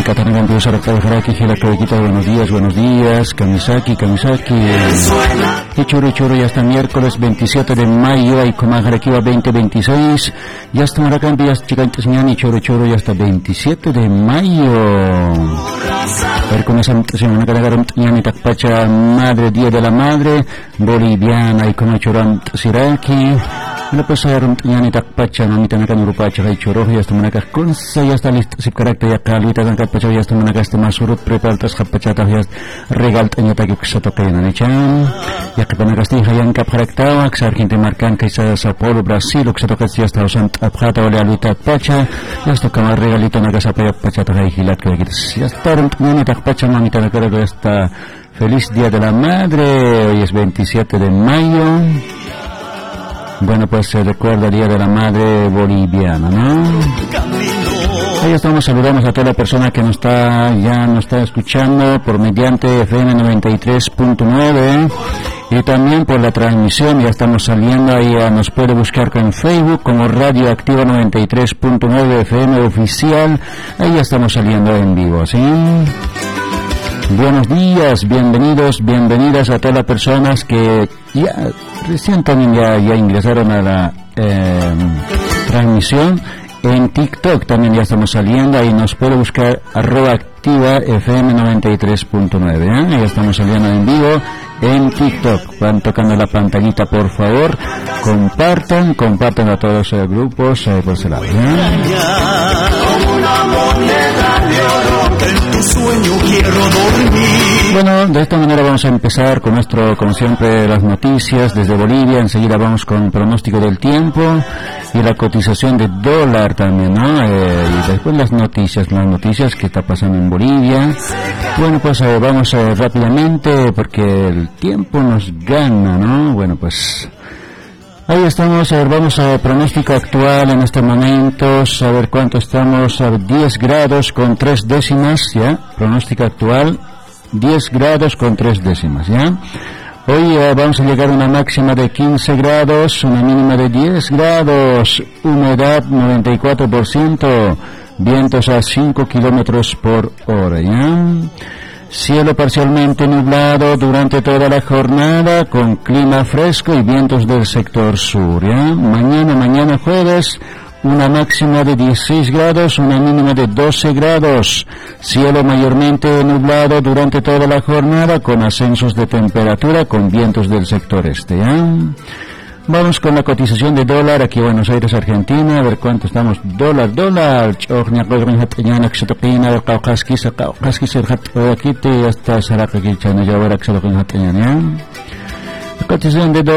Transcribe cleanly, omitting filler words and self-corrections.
Kamisaki Katanagan Dios Arakajaraki Hilakoikita, buenos días, Kamisaki. Y Churu ya está miércoles 27 de mayo, y Komagarakiwa 2026, ya está Maracanti, ya está Chicanteseñani, Churu ya está 27 de mayo. A ver, con esa semana que agarran Ñani Takpacha, madre, día de la madre, boliviana, y como Churam Siraki. Bueno, pues Ñani Takpacha, mamita Nakan Urupacha, hay Churu, ya está Manacas Kunsa, ya está listo, si carácter ya Calvita, Takpacha, ya está Manacas de Masuru, prepartas Kapachata, ya regal Tañataki Xatoka y Nanichan, ya que Manacas Tija, ya en Capjaractao, Xarquinte Marcan, que está Sao Paulo, Brasil, Xatoka, ya está Osant Abjata, Olealuita Pacha, ya está Camar Regalito, Nagasapaya Pachata, Gilat, que ya está Ñani Takpacha, mamita Nakan, ya está feliz día de la madre, hoy es 27 de mayo. Bueno, pues se recuerda el Día de la Madre Boliviana, ¿no? Ahí estamos, saludamos a toda la persona que ya nos está escuchando por mediante FM 93.9 y también por la transmisión. Ya estamos saliendo, ahí nos puede buscar con Facebook como Radio Activa 93.9 FM oficial. Ahí ya estamos saliendo en vivo, ¿sí? Buenos días, bienvenidas a todas las personas que ya recién también ya ingresaron a la transmisión. En TikTok también ya estamos saliendo, ahí nos puede buscar @activa FM 93.9, ya estamos saliendo en vivo en TikTok. Van tocando la pantallita, por favor, compartan a todos los grupos por ese lado, Bueno, de esta manera vamos a empezar con como siempre, las noticias desde Bolivia. Enseguida vamos con el pronóstico del tiempo y la cotización de dólar también, ¿no? Y después las noticias que está pasando en Bolivia. Bueno, pues vamos rápidamente porque el tiempo nos gana, ¿no? Bueno, pues ahí estamos, vamos a pronóstico actual en este momento, a ver cuánto estamos, a 10 grados con 3 décimas, ¿ya? Pronóstico actual, 10 grados con 3 décimas, ¿ya? Hoy vamos a llegar a una máxima de 15 grados, una mínima de 10 grados, humedad 94%, vientos a 5 kilómetros por hora, ¿ya? Cielo parcialmente nublado durante toda la jornada, con clima fresco y vientos del sector sur, ¿ya? Mañana jueves, una máxima de 16 grados, una mínima de 12 grados. Cielo mayormente nublado durante toda la jornada, con ascensos de temperatura, con vientos del sector este, ¿ya? Vamos con la cotización de dólar aquí en Buenos Aires, Argentina, a ver cuánto estamos. Dólar. Cotización de dólar.